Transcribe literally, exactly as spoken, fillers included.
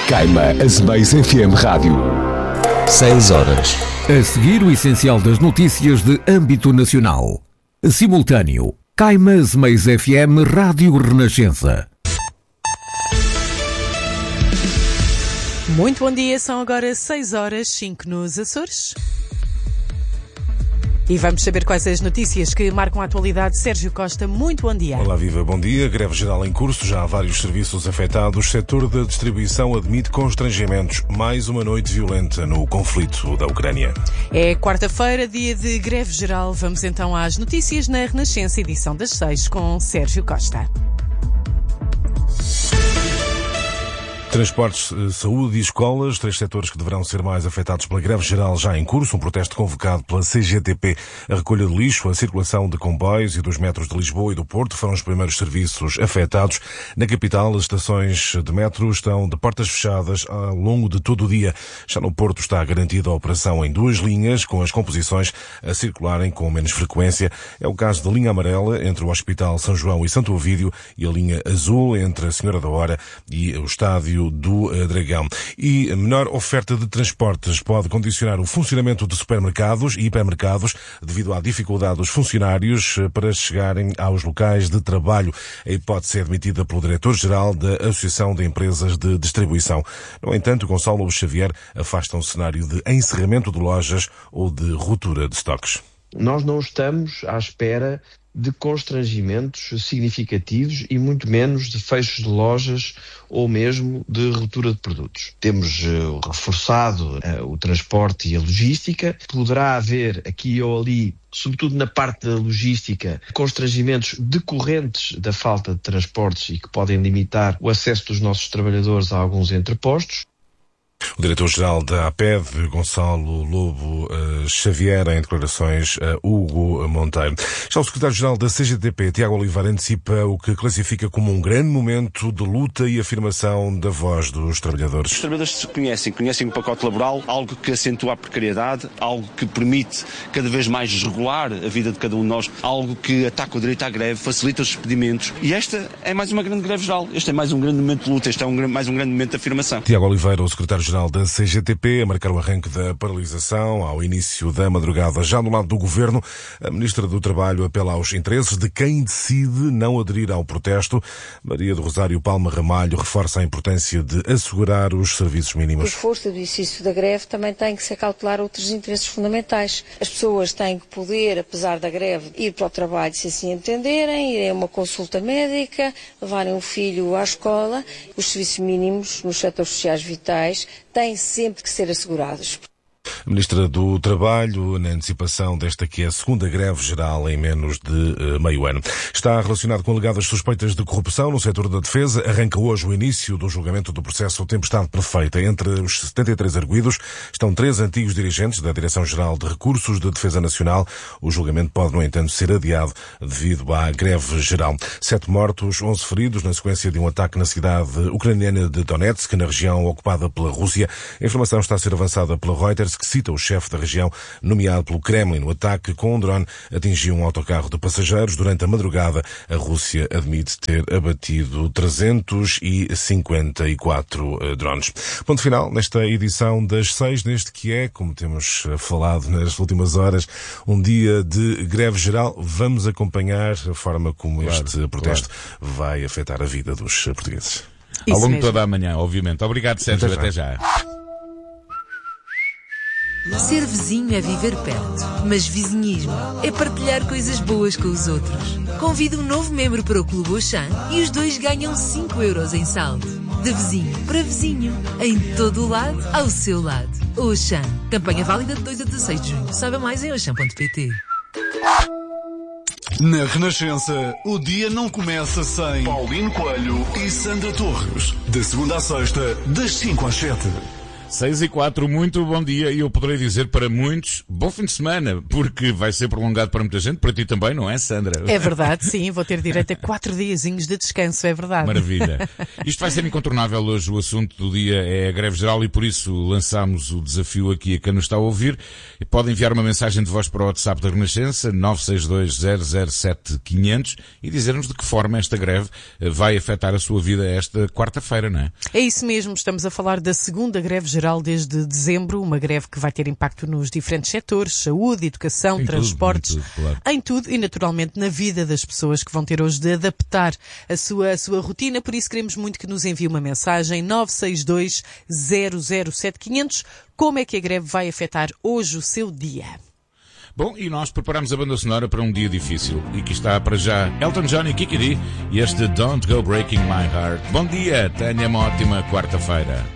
Caima Azemais F M Rádio. seis horas. A seguir, o essencial das notícias de âmbito nacional. Simultâneo. Caima Azemais F M Rádio Renascença. Muito bom dia, são agora seis horas, cinco nos Açores. E vamos saber quais as notícias que marcam a atualidade. Sérgio Costa, muito bom dia. Olá, viva, bom dia. Greve geral em curso, já há vários serviços afetados. O setor da distribuição admite constrangimentos. Mais uma noite violenta no conflito da Ucrânia. É quarta-feira, dia de greve geral. Vamos então às notícias na Renascença, edição das seis, com Sérgio Costa. Transportes, saúde e escolas, três setores que deverão ser mais afetados pela greve geral já em curso. Um protesto convocado pela C G T P. A recolha de lixo, a circulação de comboios e dos metros de Lisboa e do Porto foram os primeiros serviços afetados. Na capital, as estações de metro estão de portas fechadas ao longo de todo o dia. Já no Porto está garantida a operação em duas linhas, com as composições a circularem com menos frequência. É o caso da linha amarela entre o Hospital São João e Santo Ovídio e a linha azul entre a Senhora da Hora e o Estádio do Dragão. E a menor oferta de transportes pode condicionar o funcionamento de supermercados e hipermercados devido à dificuldade dos funcionários para chegarem aos locais de trabalho. A hipótese é admitida pelo diretor-geral da Associação de Empresas de Distribuição. No entanto, Gonçalo Lobo Xavier afasta um cenário de encerramento de lojas ou de ruptura de estoques. Nós não estamos à espera de constrangimentos significativos e muito menos de fechos de lojas ou mesmo de ruptura de produtos. Temos uh, reforçado uh, o transporte e a logística. Poderá haver aqui ou ali, sobretudo na parte da logística, constrangimentos decorrentes da falta de transportes e que podem limitar o acesso dos nossos trabalhadores a alguns entrepostos. O diretor-geral da A P E D, Gonçalo Lobo uh, Xavier, em declarações a Hugo Monteiro. Já o secretário-geral da C G T P, Tiago Oliveira, antecipa o que classifica como um grande momento de luta e afirmação da voz dos trabalhadores. Os trabalhadores se conhecem, conhecem o pacote laboral, algo que acentua a precariedade, algo que permite cada vez mais desregular a vida de cada um de nós, algo que ataca o direito à greve, facilita os despedimentos. E esta é mais uma grande greve geral, este é mais um grande momento de luta, este é um, mais um grande momento de afirmação. Tiago Oliveira, o secretário geral da C G T P, a marcar o arranque da paralisação ao início da madrugada. Já no lado do Governo, a Ministra do Trabalho apela aos interesses de quem decide não aderir ao protesto. Maria do Rosário Palma Ramalho reforça a importância de assegurar os serviços mínimos. Por força do exercício da greve também tem que se acautelar outros interesses fundamentais. As pessoas têm que poder, apesar da greve, ir para o trabalho se assim entenderem, irem a uma consulta médica, levarem um filho à escola. Os serviços mínimos nos setores sociais vitais têm sempre que ser assegurados. A Ministra do Trabalho, na antecipação desta que é a segunda greve geral em menos de uh, meio ano. Está relacionado com alegadas suspeitas de corrupção no setor da defesa. Arranca hoje o início do julgamento do processo Tempestade Perfeita. Entre os setenta e três arguidos estão três antigos dirigentes da Direção-Geral de Recursos de Defesa Nacional. O julgamento pode, no entanto, ser adiado devido à greve geral. Sete mortos, onze feridos na sequência de um ataque na cidade ucraniana de Donetsk, na região ocupada pela Rússia. A informação está a ser avançada pela Reuters, que cita o chefe da região, nomeado pelo Kremlin. O ataque com um drone atingiu um autocarro de passageiros. Durante a madrugada, a Rússia admite ter abatido trezentos e cinquenta e quatro drones. Ponto final nesta edição das seis, neste que é, como temos falado nas últimas horas, um dia de greve geral. Vamos acompanhar a forma como claro, este protesto claro. vai afetar a vida dos portugueses. Isso Ao longo mesmo. de toda a manhã, obviamente. Obrigado, Sérgio. Até já. Até já. Ser vizinho é viver perto, mas vizinhismo é partilhar coisas boas com os outros. Convida um novo membro para o Clube Auchan e os dois ganham cinco euros em saldo. De vizinho para vizinho, em todo o lado, ao seu lado. Auchan. Campanha válida de dois a dezasseis de junho. Saiba mais em auchan ponto pt. Na Renascença, o dia não começa sem Paulino Coelho e Sandra Torres. De segunda à sexta, das cinco às sete. seis e quatro, muito bom dia, e eu poderei dizer para muitos, bom fim de semana, porque vai ser prolongado para muita gente, para ti também, não é, Sandra? É verdade, sim, vou ter direito a quatro diazinhos de descanso, é verdade. Maravilha. Isto vai ser incontornável hoje, o assunto do dia é a greve geral e por isso lançámos o desafio aqui a quem nos está a ouvir. Pode enviar uma mensagem de voz para o WhatsApp da Renascença, nove seis dois zero zero sete quinhentos, e dizer-nos de que forma esta greve vai afetar a sua vida esta quarta-feira, não é? É isso mesmo, estamos a falar da segunda greve geral desde dezembro, uma greve que vai ter impacto nos diferentes setores, saúde, educação, em transportes, tudo, em, tudo, claro. em tudo e naturalmente na vida das pessoas que vão ter hoje de adaptar a sua, a sua rotina, por isso queremos muito que nos envie uma mensagem nove seis dois zero zero sete quinhentos, como é que a greve vai afetar hoje o seu dia? Bom, e nós preparamos a banda sonora para um dia difícil. E aqui está para já Elton John e Kiki Dee e este Don't Go Breaking My Heart. Bom dia, tenha uma ótima quarta-feira.